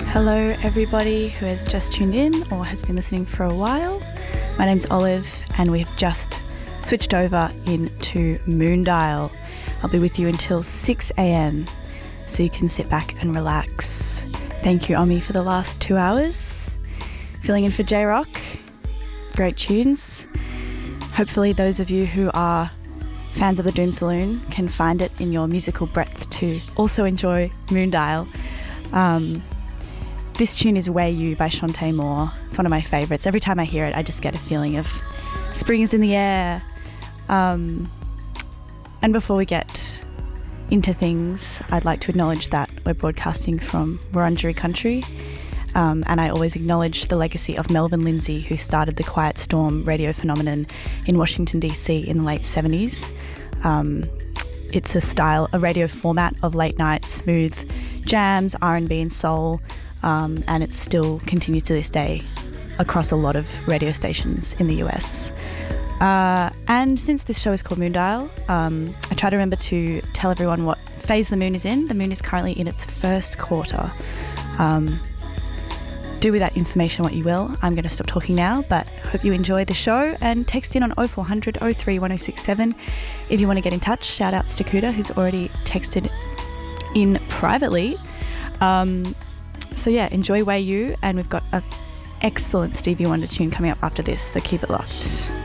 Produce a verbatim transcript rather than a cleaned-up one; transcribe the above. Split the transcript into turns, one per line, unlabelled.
Hello everybody who has just tuned in or has been listening for a while. My name's Olive and we have just switched over into Moondial. I'll be with you until six a.m. so you can sit back and relax. Thank you, Omi, for the last two hours. Filling in for J-Rock. Great tunes. Hopefully those of you who are fans of the Doom Saloon can find it in your musical breadth to also enjoy Moondial. Um, this tune is Way You by Shantae Moore. It's one of my favourites. Every time I hear it, I just get a feeling of spring is in the air. Um, and before we get into things, I'd like to acknowledge that we're broadcasting from Wurundjeri country. Um, and I always acknowledge the legacy of Melvin Lindsay, who started the Quiet Storm radio phenomenon in Washington, D C in the late seventies. Um, it's a style, a radio format of late night, smooth jams, R and B and soul, um, and it still continues to this day across a lot of radio stations in the U S. Uh, and since this show is called Moondial, um, I try to remember to tell everyone what phase the moon is in. The moon is currently in its first quarter. Um, do with that information what you will. I'm going to stop talking now, but hope you enjoy the show, and text in on oh four hundred oh three one oh six seven if you want to get in touch. Shout outs to Kuda, who's already texted in privately. Um, so yeah, enjoy Way You, and we've got an excellent Stevie Wonder tune coming up after this, so keep it locked.